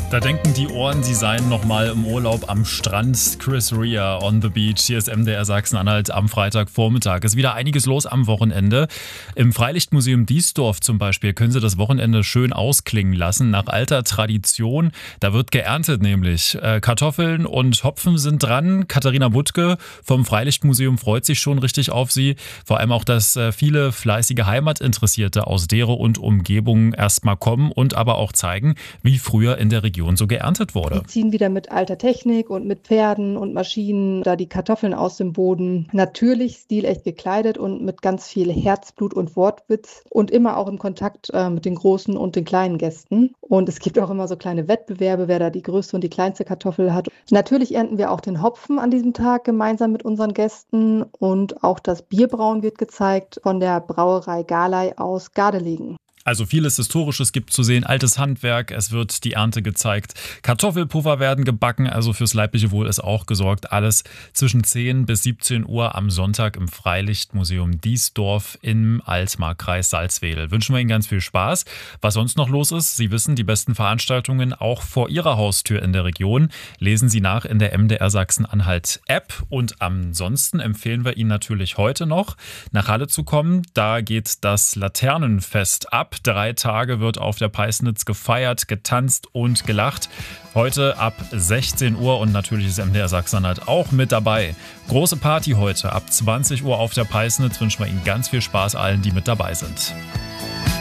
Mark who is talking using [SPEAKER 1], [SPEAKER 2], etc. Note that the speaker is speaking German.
[SPEAKER 1] Da denken die Ohren, sie seien nochmal im Urlaub am Strand. Chris Rea on the beach. Hier ist MDR Sachsen-Anhalt am Freitagvormittag. Ist wieder einiges los am Wochenende. Im Freilichtmuseum Diesdorf zum Beispiel können Sie das Wochenende schön ausklingen lassen. Nach alter Tradition. Da wird geerntet nämlich. Kartoffeln und Hopfen sind dran. Katharina Wuttke vom Freilichtmuseum freut sich schon richtig auf Sie. Vor allem auch, dass viele fleißige Heimatinteressierte aus Deere und Umgebung erstmal kommen und aber auch zeigen, wie früher in der Region so geerntet wurde.
[SPEAKER 2] Die ziehen wieder mit alter Technik und mit Pferden und Maschinen da die Kartoffeln aus dem Boden. Natürlich stilecht gekleidet und mit ganz viel Herzblut und Wortwitz und immer auch im Kontakt mit den großen und den kleinen Gästen. Und es gibt auch immer so kleine Wettbewerbe, wer da die größte und die kleinste Kartoffel hat. Natürlich ernten wir auch den Hopfen an diesem Tag gemeinsam mit unseren Gästen und auch das Bierbrauen wird gezeigt von der Brauerei Galay aus Gardelegen.
[SPEAKER 1] Also vieles Historisches gibt zu sehen, altes Handwerk, es wird die Ernte gezeigt. Kartoffelpuffer werden gebacken, also fürs leibliche Wohl ist auch gesorgt. Alles zwischen 10 bis 17 Uhr am Sonntag im Freilichtmuseum Diesdorf im Altmarkkreis Salzwedel. Wünschen wir Ihnen ganz viel Spaß. Was sonst noch los ist, Sie wissen, die besten Veranstaltungen auch vor Ihrer Haustür in der Region. Lesen Sie nach in der MDR Sachsen-Anhalt App. Und ansonsten empfehlen wir Ihnen natürlich heute noch, nach Halle zu kommen. Da geht das Laternenfest ab. 3 Tage wird auf der Peisnitz gefeiert, getanzt und gelacht. Heute ab 16 Uhr und natürlich ist MDR Sachsen-Anhalt auch mit dabei. Große Party heute ab 20 Uhr auf der Peisnitz. Wünschen wir Ihnen ganz viel Spaß allen, die mit dabei sind.